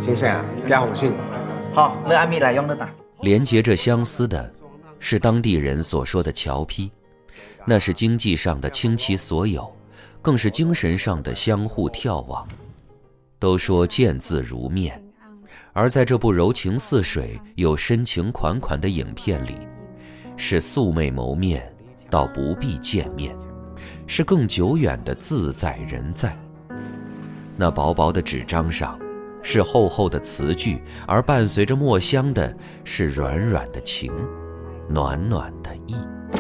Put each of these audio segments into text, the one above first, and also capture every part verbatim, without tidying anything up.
先生啊，加红信。 好，让阿咪来用的打。 连接着相思的是当地人所说的侨批，那是经济上的倾其所有，更是精神上的相互眺望。都说见字如面，而在这部柔情似水又深情款款的影片里，是素昧谋面到不必见面，是更久远的自在人在。那薄薄的纸张上是厚厚的词句，而伴随着墨香的是软软的情，暖暖的意。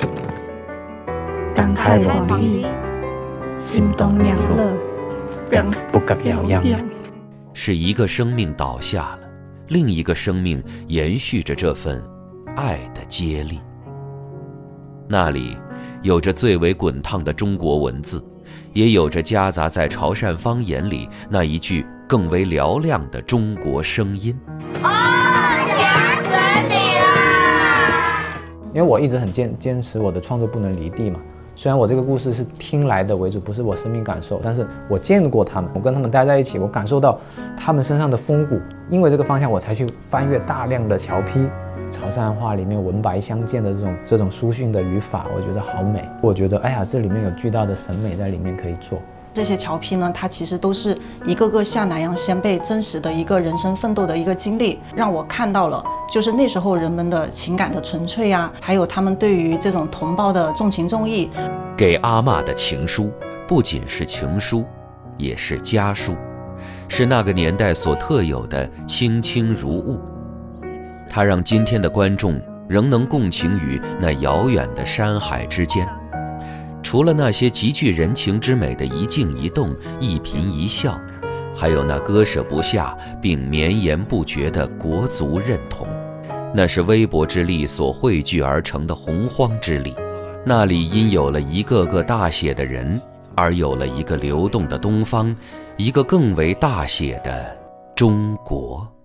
感慨万里，心动两乐， 不敢表扬。 是一个生命倒下了，另一个生命延续着这份爱的接力。那里有着最为滚烫的中国文字，也有着夹杂在潮汕方言里那一句更为嘹亮的中国声音。 哦，想死你了！ 因为我一直很坚坚持我的创作不能离地嘛。虽然我这个故事是听来的为主，不是我生命感受，但是我见过他们，我跟他们待在一起，我感受到他们身上的风骨。因为这个方向，我才去翻阅大量的侨批。潮汕话里面文白相间的这种这种书训的语法，我觉得好美。我觉得哎呀，这里面有巨大的审美在里面可以做。 这些侨批呢，它其实都是一个个下南洋先辈真实的一个人生奋斗的一个经历，让我看到了就是那时候人们的情感的纯粹啊，还有他们对于这种同胞的重情重义。 给阿嬷的情书不仅是情书，也是家书，是那个年代所特有的清清如雾。它让今天的观众仍能共情于那遥远的山海之间。除了那些极具人情之美的一静一动、一颦一笑，还有那割舍不下并绵延不绝的国族认同，那是微薄之力所汇聚而成的洪荒之力。那里因有了一个个大写的人，而有了一个流动的东方，一个更为大写的中国。